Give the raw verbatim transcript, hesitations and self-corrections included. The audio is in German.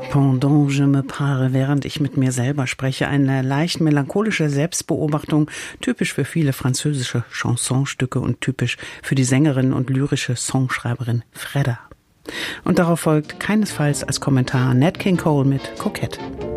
Pendant je me parle, während ich mit mir selber spreche, eine leicht melancholische Selbstbeobachtung, typisch für viele französische Chansonstücke und typisch für die Sängerin und lyrische Songschreiberin Fredda. Und darauf folgt keinesfalls als Kommentar Nat King Cole mit Kokett.